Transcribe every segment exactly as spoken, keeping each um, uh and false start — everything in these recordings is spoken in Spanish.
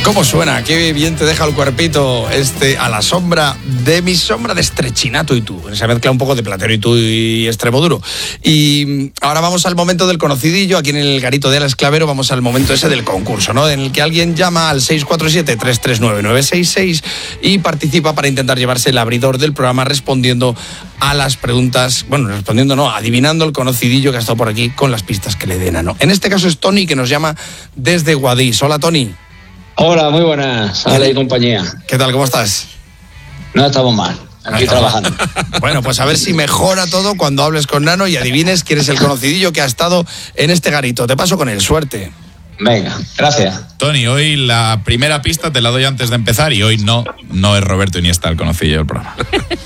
¿Cómo suena? Qué bien te deja el cuerpito este A la sombra de mi sombra de Estrechinato y tú. Esa mezcla un poco de Platero y tú y Extremoduro. Y ahora vamos al momento del conocidillo. Aquí en el garito de El Esclavero vamos al momento ese del concurso, ¿no? En el que alguien llama al seis cuatro siete, tres tres nueve, nueve seis seis y participa para intentar llevarse el abridor del programa respondiendo a las preguntas, bueno, respondiendo no, adivinando el conocidillo que ha estado por aquí con las pistas que le den a no. En este caso es Tony, que nos llama desde Guadix. Hola, Tony. Hola, muy buenas. Hola y compañía. ¿Qué tal? ¿Cómo estás? No estamos mal. Aquí no trabajando. Bueno, pues a ver si mejora todo cuando hables con Nano y adivines quién es el conocidillo que ha estado en este garito. Te paso con él. Suerte. Venga, gracias. Tony, hoy la primera pista te la doy antes de empezar y hoy no, no es Roberto Iniesta el conocidillo del programa.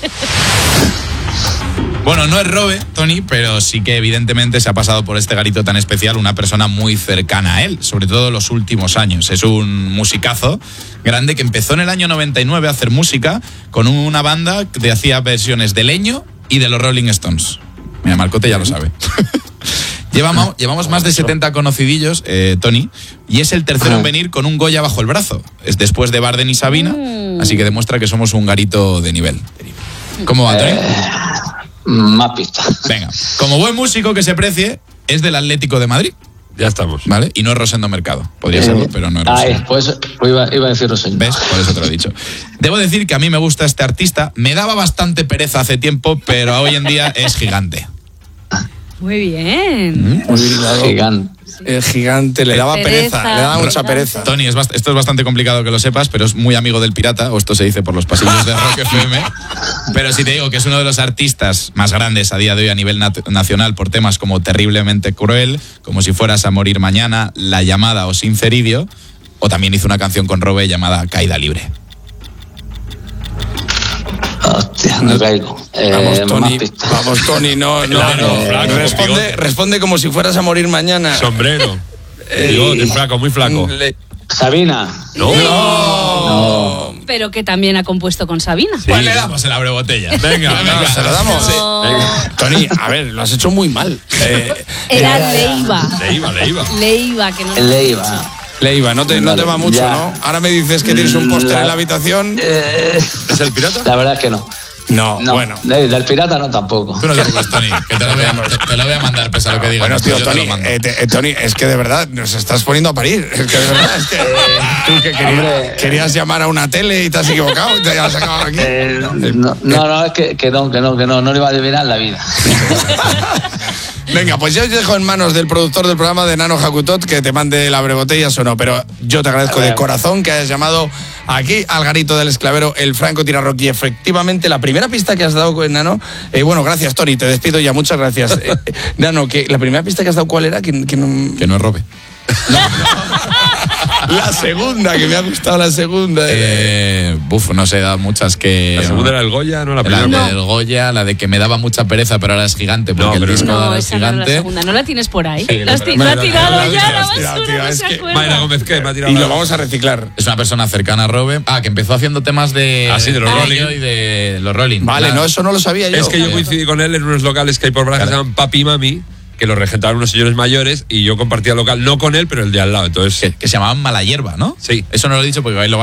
Bueno, no es Robe, Tony, pero sí que evidentemente se ha pasado por este garito tan especial una persona muy cercana a él, sobre todo en los últimos años. Es un musicazo grande que empezó en el año noventa y nueve a hacer música con una banda que hacía versiones de Leño y de los Rolling Stones. Mira, Marcote ya lo sabe. Llevamos, llevamos más de setenta conocidillos, eh, Tony, y es el tercero en venir con un Goya bajo el brazo. Es después de Barden y Sabina, así que demuestra que somos un garito de nivel. ¿Cómo va, Tony? Eh, más pistas. Venga, como buen músico que se precie, es del Atlético de Madrid. Ya estamos. ¿Vale? Y no es Rosendo Mercado. Podría eh, serlo, pero no es Rosendo. Ay, pues, pues iba, iba a decir Rosendo. ¿Ves? Por eso te lo he dicho. Debo decir que a mí me gusta este artista. Me daba bastante pereza hace tiempo, pero hoy en día es gigante. Muy bien. ¿Mm? Es gigante. El gigante le daba pereza, pereza le daba mucha pereza. Tony, es bast- esto es bastante complicado que lo sepas, pero es muy amigo del Pirata, o esto se dice por los pasillos de Rock F M. Pero si te digo que es uno de los artistas más grandes a día de hoy a nivel nat- nacional por temas como Terriblemente Cruel, Como si fueras a morir mañana, La llamada o Sinceridio, o también hizo una canción con Robe llamada Caída libre. Hostia, no caigo. Eh, vamos, Tony, vamos, Tony, no, no, claro, no. Flaco, responde, responde como si fueras a morir mañana. Sombrero. Eh, Bigote, flaco, muy flaco. Le... Sabina. No. No. no. Pero que también ha compuesto con Sabina. Sí. Pues le damos el abrebotella. Venga, venga, venga, se lo damos. No. Venga. Tony, a ver, lo has hecho muy mal. Eh, Era Leiva. Leiva, Leiva. Leiva, que no. Leiva. Leiva, no te, no te va mucho, ya. ¿No? Ahora me dices que tienes un póster en la habitación. Eh, ¿Es el Pirata? La verdad es que no. No, no, bueno. Del, del Pirata no tampoco. Tú no te preocupes, Tony, que te lo voy a, te, te lo voy a mandar, pese a lo que digas. Bueno, tío, yo Tony, eh, te, eh, Tony, es que de verdad nos estás poniendo a parir. Es que de verdad, es que tú que querías, Hombre, querías llamar a una tele y te has equivocado y te has sacado aquí. Eh, no, no, no, es que, que no, que no, que no, no le iba a adivinar la vida. Venga, pues yo os dejo en manos del productor del programa, de Nano Jacutot, que te mande la brebotellas o no, pero yo te agradezco de corazón que hayas llamado aquí al garito del Esclavero, el Franco Tirarrock, y efectivamente la primera pista que has dado con Nano, eh, bueno, gracias Tony, te despido ya, muchas gracias. Eh, Nano, que la primera pista que has dado, ¿cuál era? Que, que, no... que no es Robe. No, no. La segunda, que me ha gustado la segunda. Eh, buf, no sé, da muchas que... La segunda era el Goya, ¿no? La primera. La no. del Goya, la de que me daba mucha pereza, pero ahora es gigante, porque no, el disco no, ahora es gigante. No, la segunda, ¿no la tienes por ahí? Sí, la has ti- la ha tirado ya, la basura, no se acuerda. Mayra Gómez, ¿qué? Me ha tirado y lo vamos a reciclar. Es una persona cercana a Robe. Ah, que empezó haciendo temas de... Ah, sí, de los ah, Rolling. Y de los Rolling. Vale, claro. no, eso no lo sabía yo. Es que yo coincidí con él en unos locales que hay por Braga, claro, que se llaman Papi y Mami, que lo regentaban unos señores mayores y yo compartía local, no con él, pero el de al lado. Entonces, que, que se llamaban Mala Hierba, ¿no? Sí. Eso no lo he dicho porque ahí lo